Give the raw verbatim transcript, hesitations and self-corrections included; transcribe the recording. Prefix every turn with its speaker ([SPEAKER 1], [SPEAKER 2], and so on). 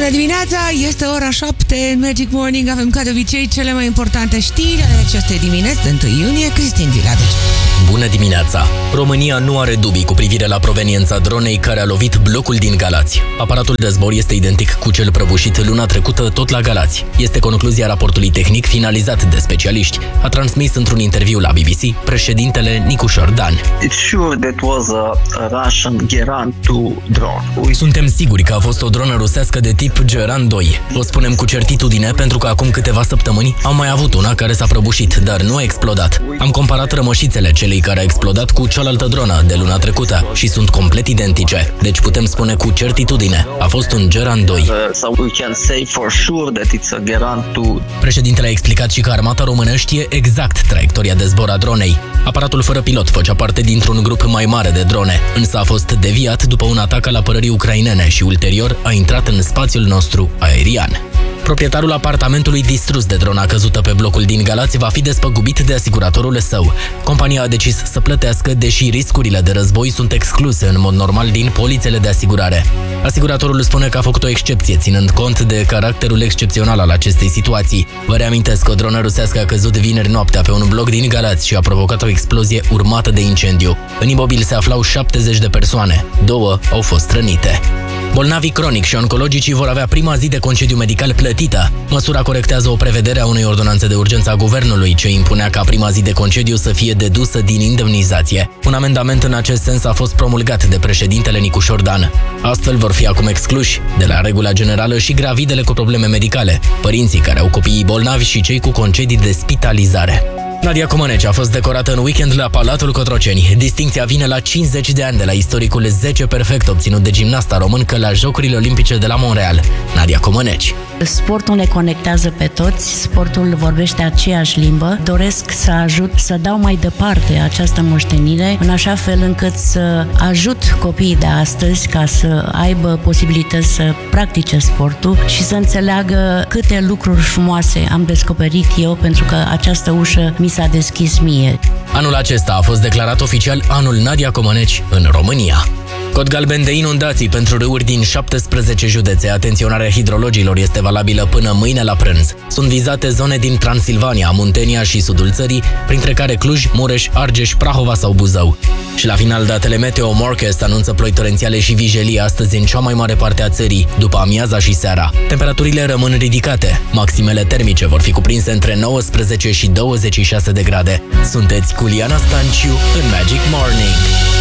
[SPEAKER 1] Bună dimineața, este ora șapte în Magic Morning. Avem ca de obicei cele mai importante știri ale acestei dimineți de întâi iunie. Cristin Viladeci.
[SPEAKER 2] Bună dimineața! România nu are dubii cu privire la proveniența dronei care a lovit blocul din Galați. Aparatul de zbor este identic cu cel prăbușit luna trecută tot la Galați. Este concluzia raportului tehnic finalizat de specialiști. A transmis într-un interviu la B B C președintele Nicușor Dan. Suntem siguri că a fost o dronă rusească de tip Geran doi. O spunem cu certitudine pentru că acum câteva săptămâni am mai avut una care s-a prăbușit, dar nu a explodat. Am comparat rămășițele celei care a explodat cu cealaltă dronă de luna trecută și sunt complet identice. Deci putem spune cu certitudine, a fost un Geran doi. Președintele a explicat și că armata română știe exact traiectoria de zbor a dronei. Aparatul fără pilot făcea parte dintr-un grup mai mare de drone, însă a fost deviat după un atac al apărării ucrainene și ulterior a intrat în spațiul nostru aerian. Proprietarul apartamentului distrus de drona căzută pe blocul din Galați va fi despăgubit de asiguratorul său. Compania a decis să plătească, deși riscurile de război sunt excluse în mod normal din polițele de asigurare. Asiguratorul spune că a făcut o excepție, ținând cont de caracterul excepțional al acestei situații. Vă reamintesc că o dronă rusească a căzut vineri noaptea pe un bloc din Galați și a provocat o explozie urmată de incendiu. În imobil se aflau șaptezeci de persoane, două au fost rănite. Bolnavii cronic și oncologicii vor avea prima zi de concediu medical plătită. Măsura corectează o prevedere a unei ordonanțe de urgență a guvernului, ce impunea ca prima zi de concediu să fie dedusă din indemnizație. Un amendament în acest sens a fost promulgat de președintele Nicușor Dan. Astfel vor fi acum excluși de la regula generală și gravidele cu probleme medicale, părinții care au copiii bolnavi și cei cu concedii de spitalizare. Nadia Comăneci a fost decorată în weekend la Palatul Cotroceni. Distincția vine la cincizeci de ani de la istoricul zece perfect obținut de gimnasta româncă la Jocurile Olimpice de la Montreal. Nadia Comăneci.
[SPEAKER 3] Sportul ne conectează pe toți, sportul vorbește aceeași limbă. Doresc să ajut să dau mai departe această moștenire, în așa fel încât să ajut copiii de astăzi ca să aibă posibilități să practice sportul și să înțeleagă câte lucruri frumoase am descoperit eu, pentru că această ușă mi s-a deschis mie.
[SPEAKER 2] Anul acesta a fost declarat oficial anul Nadia Comăneci în România. Cod galben de inundații pentru râuri din șaptesprezece județe. Atenționarea hidrologilor este valabilă până mâine la prânz. Sunt vizate zone din Transilvania, Muntenia și sudul țării, printre care Cluj, Mureș, Argeș, Prahova sau Buzău. Și la final, datele Meteo Morcast anunță ploi torențiale și vijelii astăzi în cea mai mare parte a țării, după amiaza și seara. Temperaturile rămân ridicate. Maximele termice vor fi cuprinse între nouăsprezece și douăzeci și șase de grade. Sunteți cu Liana Stanciu în Magic Morning.